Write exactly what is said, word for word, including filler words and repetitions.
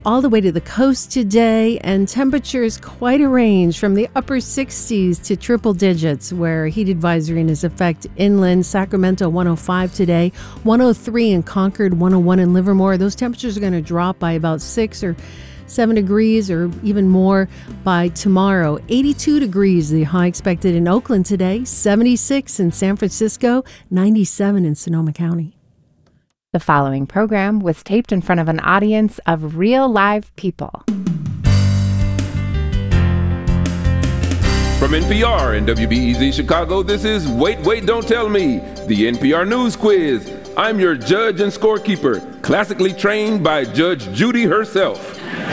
all the way to the coast today, and temperatures quite a range from the upper sixties to triple digits, where heat advisory in its effect inland. Sacramento one oh five today, one oh three in Concord, one oh one in Livermore. Those temperatures are going to drop by about six or seven degrees or even more by tomorrow. eighty-two degrees, the high expected in Oakland today, seventy-six in San Francisco, ninety-seven in Sonoma County. The following program was taped in front of an audience of real live people. From N P R and W B E Z Chicago, this is Wait, Wait, Don't Tell Me, the N P R News Quiz. I'm your judge and scorekeeper, classically trained by Judge Judy herself.